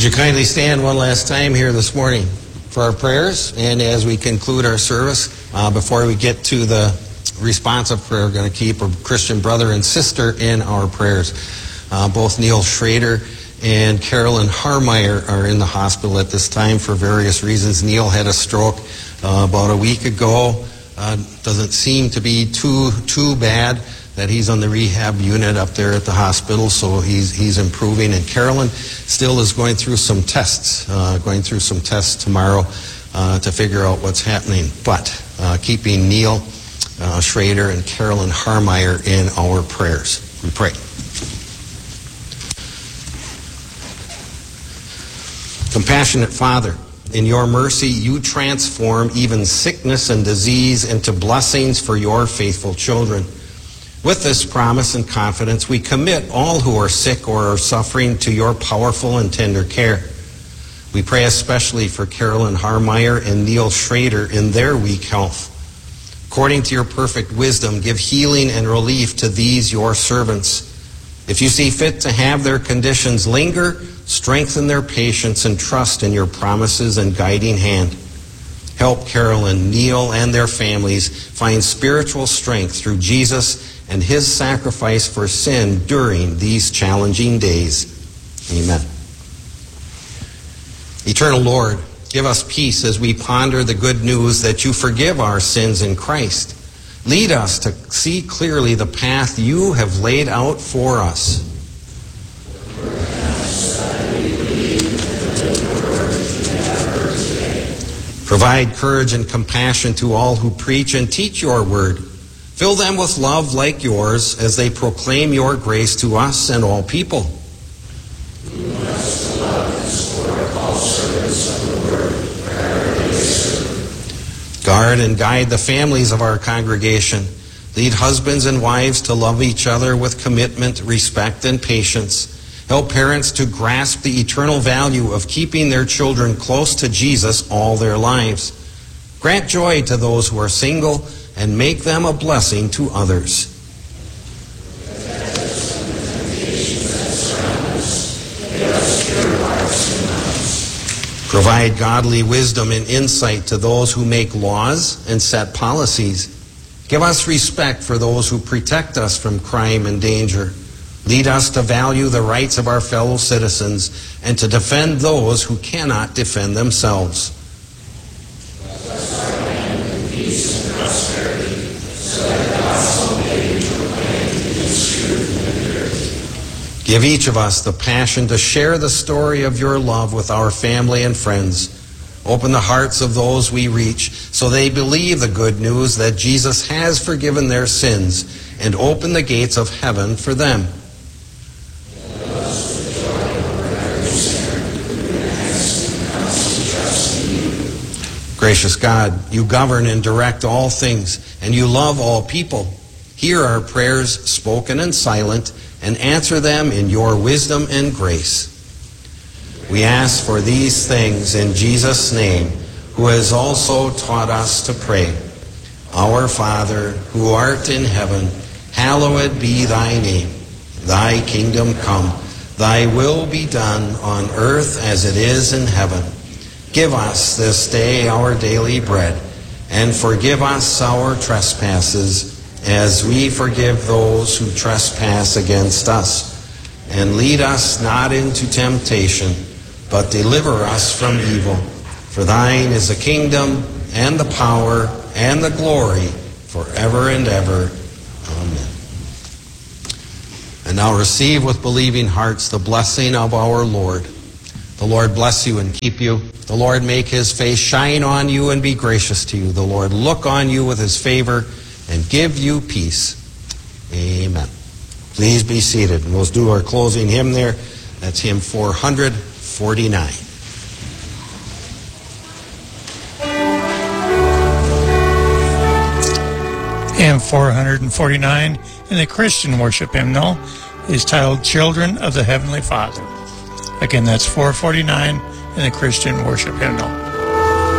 Would you kindly stand one last time here this morning for our prayers? And as we conclude our service, before we get to the responsive prayer, we're going to keep a Christian brother and sister in our prayers. Both Neil Schrader and Carolyn Harmeyer are in the hospital at this time for various reasons. Neil had a stroke about a week ago. Doesn't seem to be too bad that he's on the rehab unit up there at the hospital, so he's improving. And Carolyn still is going through some tests tomorrow to figure out what's happening. But keeping Neil Schrader and Carolyn Harmeyer in our prayers. We pray. Compassionate Father, in your mercy you transform even sickness and disease into blessings for your faithful children. With this promise and confidence, we commit all who are sick or are suffering to your powerful and tender care. We pray especially for Carolyn Harmeyer and Neil Schrader in their weak health. According to your perfect wisdom, give healing and relief to these your servants. If you see fit to have their conditions linger, strengthen their patience and trust in your promises and guiding hand. Help Carolyn, Neil, and their families find spiritual strength through Jesus and his sacrifice for sin during these challenging days. Amen. Eternal Lord, give us peace as we ponder the good news that you forgive our sins in Christ. Lead us to see clearly the path you have laid out for us. Provide courage and compassion to all who preach and teach your word. Fill them with love like yours as they proclaim your grace to us and all people. Guard and guide the families of our congregation. Lead husbands and wives to love each other with commitment, respect, and patience. Help parents to grasp the eternal value of keeping their children close to Jesus all their lives. Grant joy to those who are single and make them a blessing to others. Provide godly wisdom and insight to those who make laws and set policies. Give us respect for those who protect us from crime and danger. Lead us to value the rights of our fellow citizens and to defend those who cannot defend themselves. Give each of us the passion to share the story of your love with our family and friends. Open the hearts of those we reach so they believe the good news that Jesus has forgiven their sins and open the gates of heaven for them. Gracious God, you govern and direct all things, and you love all people. Hear our prayers, spoken and silent, and answer them in your wisdom and grace. We ask for these things in Jesus' name, who has also taught us to pray. Our Father, who art in heaven, hallowed be thy name. Thy kingdom come, thy will be done on earth as it is in heaven. Give us this day our daily bread, and forgive us our trespasses, as we forgive those who trespass against us. And lead us not into temptation, but deliver us from evil. For thine is the kingdom, and the power, and the glory, forever and ever. Amen. And now receive with believing hearts the blessing of our Lord. The Lord bless you and keep you. The Lord make his face shine on you and be gracious to you. The Lord look on you with his favor and give you peace. Amen. Please be seated. And we'll do our closing hymn there. That's hymn 449. Hymn 449 in the Christian worship hymnal is titled Children of the Heavenly Father. Again, that's 449 in the Christian worship hymnal.